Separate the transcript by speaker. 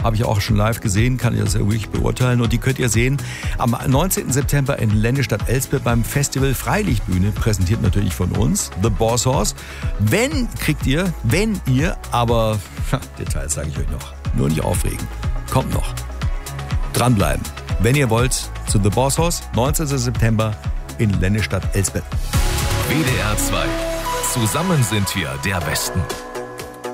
Speaker 1: Habe ich auch schon live gesehen, kann ich das ja wirklich beurteilen. Und die könnt ihr sehen am 19. September in Lennestadt-Elspe beim Festival Freilichtbühne, präsentiert natürlich von uns, The Boss Horse. Wenn ihr, aber Details sage ich euch noch, nur nicht aufregen, kommt noch. Dranbleiben, wenn ihr wollt, zu The Boss Horse, 19. September in Lennestadt-Elspe.
Speaker 2: WDR 2. Zusammen sind wir der Besten.